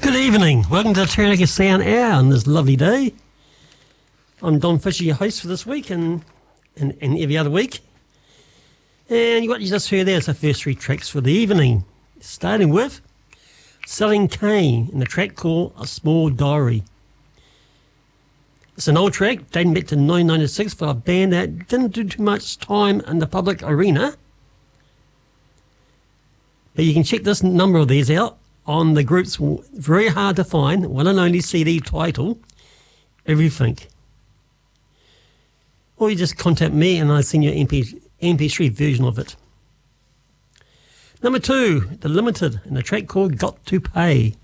Good evening. Welcome to the Taranaki Sound Hour on this lovely day. I'm Don Fisher, your host for this week and every other week. And what you just heard there is the first three tracks for the evening. Starting with Selling Cane and the track called A Small Diary. It's an old track dating back to 1996 for a band that didn't do too much time in the public arena. But you can check this number of these out on the group's very hard to find one and only CD title, Everything. Or you just contact me and I'll send you an MP3 version of it. Number 2, The Limited, and a track called Got to Pay.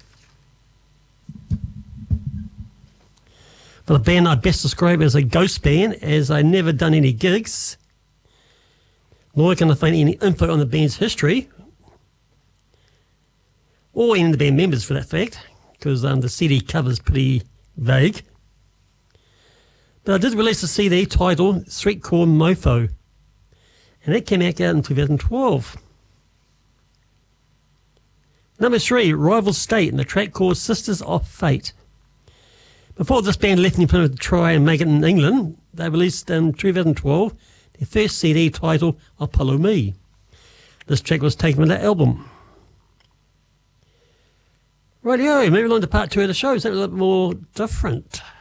For the band I best describe as a ghost band, as I never done any gigs, nor can I find any info on the band's history, or any of the band members for that fact, because the CD cover is pretty vague. But I did release a CD titled Streetcore Mofo, and that came out in 2012. Number 3, Rival State, and the track called Sisters of Fate. Before this band left New Plymouth to try and make it in England, they released in 2012 their first CD titled Apollo Me. This track was taken from that album. Rightio, moving on to part 2 of the show, something a little bit more different.